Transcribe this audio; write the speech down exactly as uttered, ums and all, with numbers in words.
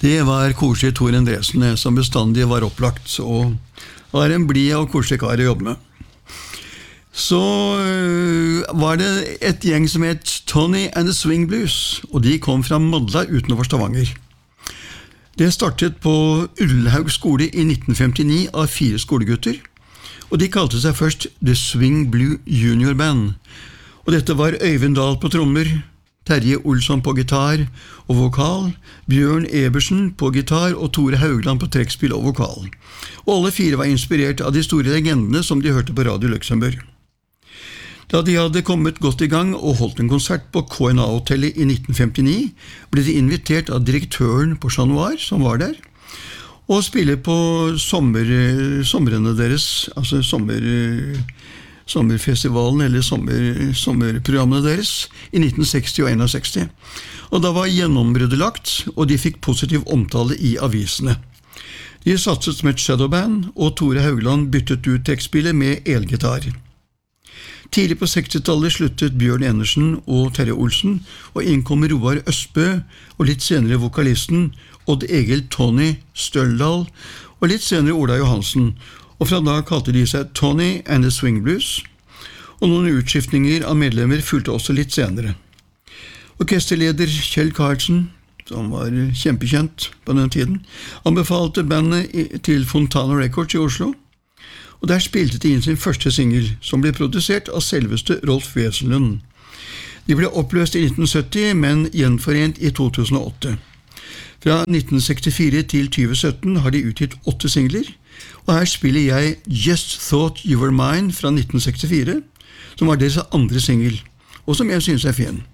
Det var koselig Tor Endresen, som bestandig var opplagt, og var en blid og koselig kar å jobbe med. Så var det et gjeng som het Tony and the Swing Blues, og de kom fra Madla utenfor Stavanger. Det startet på Ullhaug skole i nitten femtini av fire skolegutter, og de kalte seg først The Swing Blue Junior Band. Og dette var Øyvind Dahl på trommer, Terje Olsson på gitar og vokal, Bjørn Ebersen på gitar og Tore Haugland på trekkspill og vokal. Og alle fire var inspirert av de store legendene som de hørte på Radio Luxembourg. Da de hadde kommet godt i gang og holdt en konsert på K N A-hotellet i nitten femtini, ble de invitert av direktøren på Chat Noir, som var der, og spille på sommer, somrene deres, altså sommer, sommerfestivalen eller sommer, sommerprogrammene deres, i nitten seksti og enogseksti. Og da var gjennombruddet lagt, og de fikk positiv omtale i avisene. De satset som et shadowband, og Tore Haugland byttet ut trekkspillet med elgitar. Tidlig på sekstitallet sluttet Bjørn Enersen og Terje Olsen, og innkom Roar Østbø, og litt senere vokalisten Odd Egil Tony Støldal, og litt senere Ola Johansen, og fra da kalte de seg Tony and the Swing Blues, og noen utskiftninger av medlemmer fulgte også litt senere. Orkesterleder Kjell Karlsen, som var kjempekjent på den tiden, anbefalte bandet til Fontana Records i Oslo, og der spilte de inn sin første single, som ble produsert av selveste Rolf Wesenlund. De ble oppløst i nitten sytti, men gjenforent i to tusen og åtte. Fra nitten sekstifire til tjue sytten har de utgitt åtte singler, og her spiller jeg Just Thought You Were Mine fra nitten sekstifire, som var deres andre single, og som jeg synes er fin.